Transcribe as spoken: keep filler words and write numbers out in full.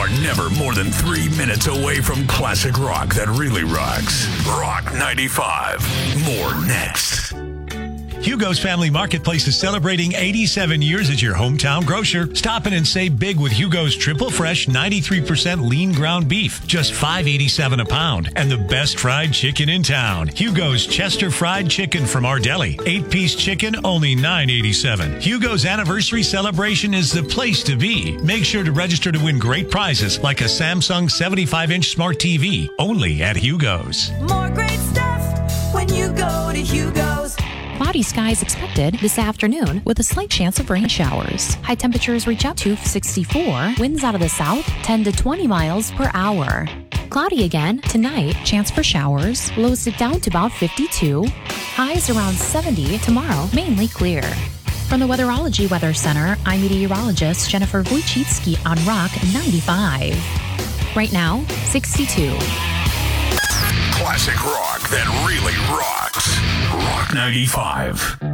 are never more than three minutes away from classic rock that really rocks. Rock ninety-five. More next. Hugo's Family Marketplace is celebrating eighty-seven years as your hometown grocer. Stop in and save big with Hugo's Triple Fresh ninety-three percent lean ground beef, just five eighty-seven a pound, and the best fried chicken in town. Hugo's Chester Fried Chicken from our deli. Eight-piece chicken, only nine eighty-seven. Hugo's anniversary celebration is the place to be. Make sure to register to win great prizes like a Samsung seventy-five inch smart T V, only at Hugo's. More great stuff when you go to Hugo's. Cloudy skies expected this afternoon with a slight chance of rain showers. High temperatures reach up to sixty-four. Winds out of the south, ten to twenty miles per hour. Cloudy again tonight, chance for showers. Lows dip down to about fifty-two. Highs around seventy tomorrow, mainly clear. From the Weatherology Weather Center, I'm meteorologist Jennifer Wojcicki on Rock ninety-five. Right now, sixty-two. Classic rock that really rocks. Rock ninety-five.